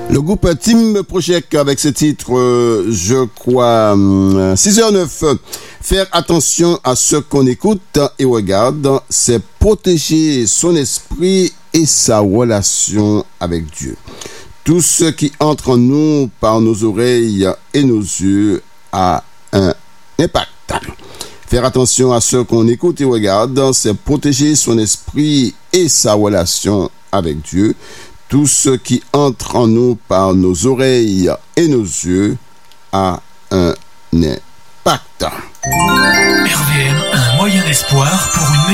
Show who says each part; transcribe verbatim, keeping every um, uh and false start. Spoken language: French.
Speaker 1: Le groupe Team Project avec ce titre, euh, je crois, euh, six heures neuf. Faire attention à ce qu'on écoute et regarde, c'est protéger son esprit et sa relation avec Dieu. Tout ce qui entre en nous par nos oreilles et nos yeux a un impact. Faire attention à ce qu'on écoute et regarde, c'est protéger son esprit et sa relation avec Dieu. Tout ce qui entre en nous par nos oreilles et nos yeux a un impact.
Speaker 2: R V M, un moyen d'espoir pour une